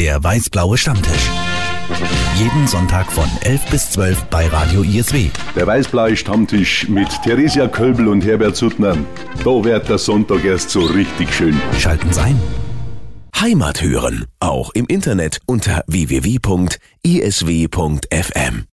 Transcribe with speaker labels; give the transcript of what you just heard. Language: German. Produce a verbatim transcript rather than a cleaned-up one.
Speaker 1: Der weiß-blaue Stammtisch. Jeden Sonntag von elf bis zwölf bei Radio I S W.
Speaker 2: Der weiß-blaue Stammtisch mit Theresia Kölbl und Herbert Suttner. Da wird der Sonntag erst so richtig schön.
Speaker 1: Schalten Sie ein.
Speaker 3: Heimat hören, auch im Internet unter w w w punkt i s w punkt f m.